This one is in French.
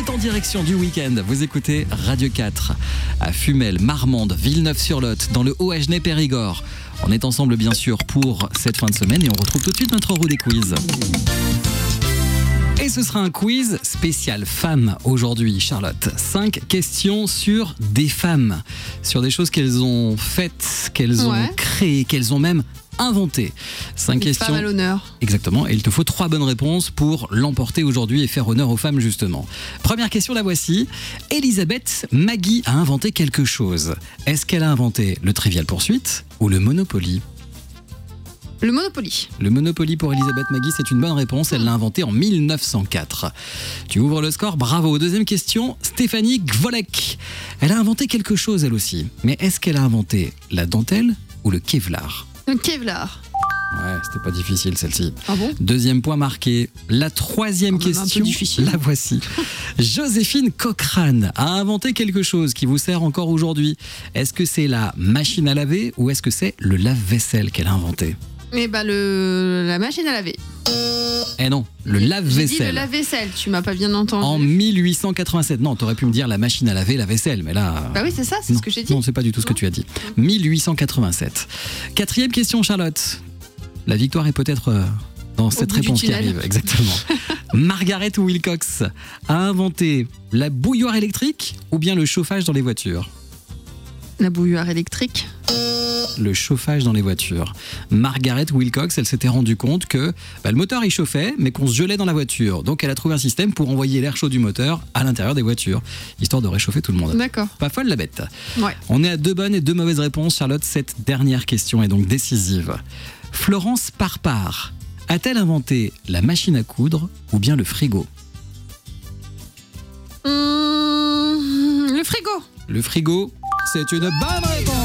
est en direction du week-end. Vous écoutez Radio 4 à Fumel, Marmande, Villeneuve-sur-Lot, dans le Haut-Agenais-Périgord. On est ensemble bien sûr pour cette fin de semaine et on retrouve tout de suite notre roue des quiz. Et ce sera un quiz spécial femmes aujourd'hui, Charlotte. 5 questions sur des femmes, sur des choses qu'elles ont faites, qu'elles ont créées, qu'elles ont même inventées. 5 questions. Femmes à l'honneur. Exactement, et il te faut 3 bonnes réponses pour l'emporter aujourd'hui et faire honneur aux femmes justement. Première question, la voici. Elisabeth Maggie a inventé quelque chose. Est-ce qu'elle a inventé le Trivial Poursuite ou le Monopoly ? Le Monopoly. Le Monopoly pour Elisabeth Maggie, c'est une bonne réponse. Elle l'a inventé en 1904. Tu ouvres le score, bravo. Deuxième question, Stéphanie Gvolek. Elle a inventé quelque chose elle aussi. Mais est-ce qu'elle a inventé la dentelle ou le Kevlar ? Le Kevlar. Ouais, c'était pas difficile celle-ci. Ah bon ? Deuxième point marqué. La troisième question, la voici. Joséphine Cochrane a inventé quelque chose qui vous sert encore aujourd'hui. Est-ce que c'est la machine à laver ou est-ce que c'est le lave-vaisselle qu'elle a inventé ? Eh ben la machine à laver. Eh non, le lave-vaisselle. J'ai dit le lave-vaisselle, tu m'as pas bien entendu. En 1887. Non, t'aurais pu me dire la machine à laver, la vaisselle, mais là... Bah oui, c'est ça, c'est ce que j'ai dit. Non, c'est pas du tout ce que tu as dit. 1887. Quatrième question, Charlotte. La victoire est peut-être dans cette réponse qui arrive. Exactement. Margaret Wilcox a inventé la bouilloire électrique ou bien le chauffage dans les voitures ? La bouilloire électrique. Le chauffage dans les voitures. Margaret Wilcox, elle s'était rendue compte que le moteur il chauffait, mais qu'on se gelait dans la voiture. Donc elle a trouvé un système pour envoyer l'air chaud du moteur à l'intérieur des voitures, histoire de réchauffer tout le monde. D'accord. Pas folle la bête. Ouais. On est à 2 bonnes et 2 mauvaises réponses, Charlotte. Cette dernière question est donc décisive. Florence Parpar a-t-elle inventé la machine à coudre ou bien le frigo ? Le frigo. Le frigo, c'est une bonne réponse.